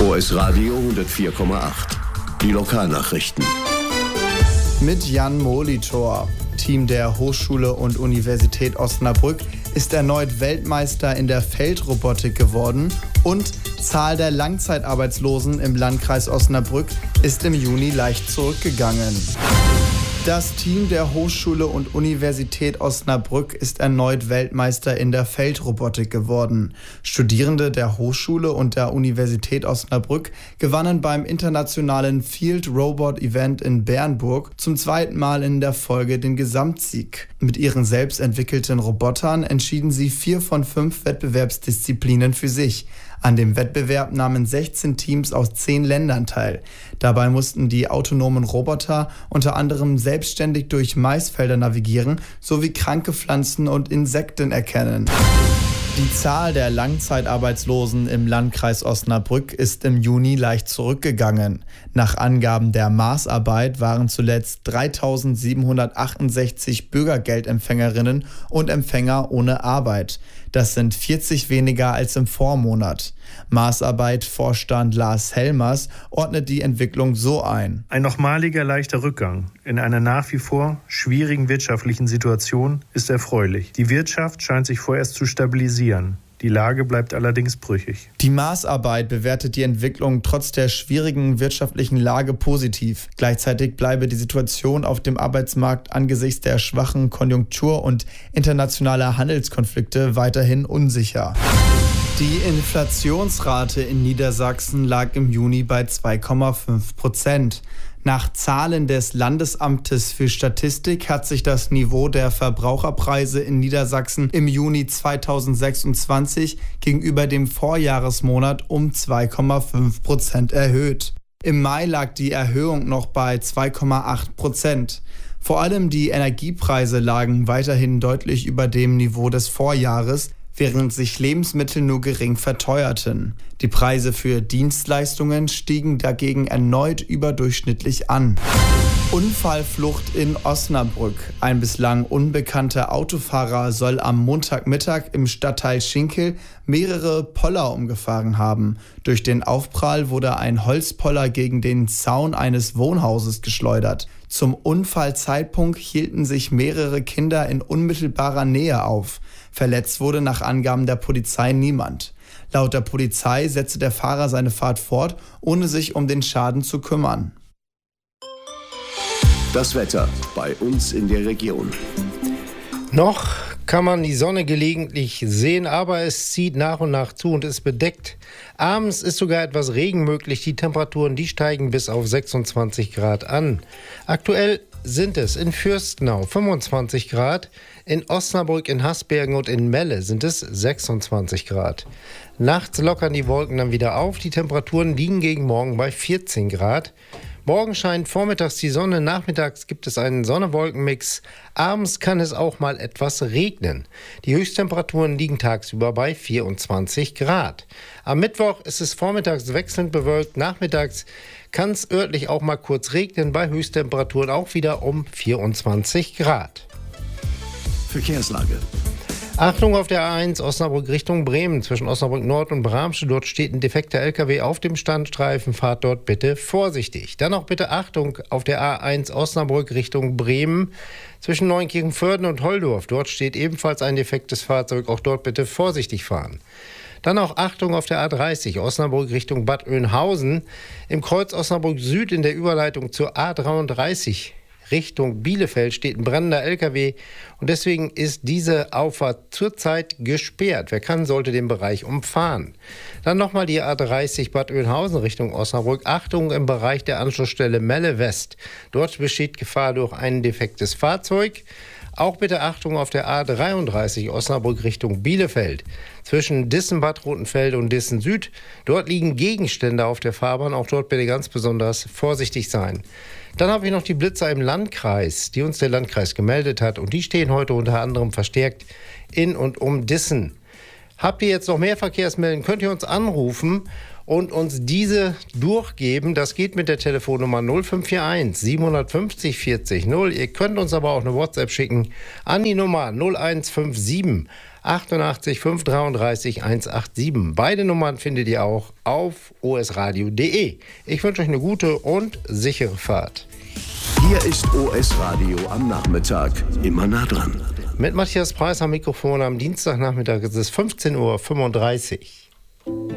OS Radio 104,8. Die Lokalnachrichten. Mit Jan Molitor. Team der Hochschule und Universität Osnabrück ist erneut Weltmeister in der Feldrobotik geworden und Zahl der Langzeitarbeitslosen im Landkreis Osnabrück ist im Juni leicht zurückgegangen. Das Team der Hochschule und Universität Osnabrück ist erneut Weltmeister in der Feldrobotik geworden. Studierende der Hochschule und der Universität Osnabrück gewannen beim internationalen Field Robot Event in Bernburg zum zweiten Mal in der Folge den Gesamtsieg. Mit ihren selbst entwickelten Robotern entschieden sie 4 von 5 Wettbewerbsdisziplinen für sich. An dem Wettbewerb nahmen 16 Teams aus 10 Ländern teil. Dabei mussten die autonomen Roboter unter anderem selbstständig durch Maisfelder navigieren sowie kranke Pflanzen und Insekten erkennen. Die Zahl der Langzeitarbeitslosen im Landkreis Osnabrück ist im Juni leicht zurückgegangen. Nach Angaben der Maßarbeit waren zuletzt 3.768 Bürgergeldempfängerinnen und Empfänger ohne Arbeit. Das sind 40 weniger als im Vormonat. Maßarbeit-Vorstand Lars Helmers ordnet die Entwicklung so ein. Ein nochmaliger leichter Rückgang in einer nach wie vor schwierigen wirtschaftlichen Situation ist erfreulich. Die Wirtschaft scheint sich vorerst zu stabilisieren. Die Lage bleibt allerdings brüchig. Die Maßarbeit bewertet die Entwicklung trotz der schwierigen wirtschaftlichen Lage positiv. Gleichzeitig bleibe die Situation auf dem Arbeitsmarkt angesichts der schwachen Konjunktur und internationaler Handelskonflikte weiterhin unsicher. Die Inflationsrate in Niedersachsen lag im Juni bei 2,5%. Nach Zahlen des Landesamtes für Statistik hat sich das Niveau der Verbraucherpreise in Niedersachsen im Juni 2026 gegenüber dem Vorjahresmonat um 2,5% erhöht. Im Mai lag die Erhöhung noch bei 2,8%. Vor allem die Energiepreise lagen weiterhin deutlich über dem Niveau des Vorjahres, während sich Lebensmittel nur gering verteuerten. Die Preise für Dienstleistungen stiegen dagegen erneut überdurchschnittlich an. Unfallflucht in Osnabrück. Ein bislang unbekannter Autofahrer soll am Montagmittag im Stadtteil Schinkel mehrere Poller umgefahren haben. Durch den Aufprall wurde ein Holzpoller gegen den Zaun eines Wohnhauses geschleudert. Zum Unfallzeitpunkt hielten sich mehrere Kinder in unmittelbarer Nähe auf. Verletzt wurde nach Angaben der Polizei niemand. Laut der Polizei setzte der Fahrer seine Fahrt fort, ohne sich um den Schaden zu kümmern. Das Wetter bei uns in der Region. Noch kann man die Sonne gelegentlich sehen, aber es zieht nach und nach zu und ist bedeckt. Abends ist sogar etwas Regen möglich. Die Temperaturen, die steigen bis auf 26 Grad an. Aktuell sind es in Fürstenau 25 Grad, in Osnabrück, in Hasbergen und in Melle sind es 26 Grad. Nachts lockern die Wolken dann wieder auf. Die Temperaturen liegen gegen morgen bei 14 Grad. Morgen scheint vormittags die Sonne, nachmittags gibt es einen Sonne-Wolken-Mix. Abends kann es auch mal etwas regnen. Die Höchsttemperaturen liegen tagsüber bei 24 Grad. Am Mittwoch ist es vormittags wechselnd bewölkt, nachmittags kann es örtlich auch mal kurz regnen, bei Höchsttemperaturen auch wieder um 24 Grad. Verkehrslage. Achtung auf der A1 Osnabrück Richtung Bremen zwischen Osnabrück Nord und Bramsche. Dort steht ein defekter LKW auf dem Standstreifen. Fahrt dort bitte vorsichtig. Dann auch bitte Achtung auf der A1 Osnabrück Richtung Bremen zwischen Neunkirchen-Vörden und Holdorf. Dort steht ebenfalls ein defektes Fahrzeug. Auch dort bitte vorsichtig fahren. Dann auch Achtung auf der A30 Osnabrück Richtung Bad Oeynhausen. Im Kreuz Osnabrück Süd in der Überleitung zur A33 Richtung Bielefeld steht ein brennender LKW und deswegen ist diese Auffahrt zurzeit gesperrt. Wer kann, sollte den Bereich umfahren. Dann nochmal die A30 Bad Oeynhausen Richtung Osnabrück. Achtung im Bereich der Anschlussstelle Melle West. Dort besteht Gefahr durch ein defektes Fahrzeug. Auch bitte Achtung auf der A33 Osnabrück Richtung Bielefeld. Zwischen Dissen-Bad Rotenfeld und Dissen Süd. Dort liegen Gegenstände auf der Fahrbahn. Auch dort bitte ganz besonders vorsichtig sein. Dann habe ich noch die Blitzer im Landkreis, die uns der Landkreis gemeldet hat. Und die stehen heute unter anderem verstärkt in und um Dissen. Habt ihr jetzt noch mehr Verkehrsmeldungen, könnt ihr uns anrufen und uns diese durchgeben. Das geht mit der Telefonnummer 0541 750 40 0. Ihr könnt uns aber auch eine WhatsApp schicken an die Nummer 0157 88 533 187. Beide Nummern findet ihr auch auf osradio.de. Ich wünsche euch eine gute und sichere Fahrt. Hier ist OS Radio am Nachmittag. Immer nah dran. Mit Matthias Preis am Mikrofon am Dienstagnachmittag ist es 15:35 Uhr.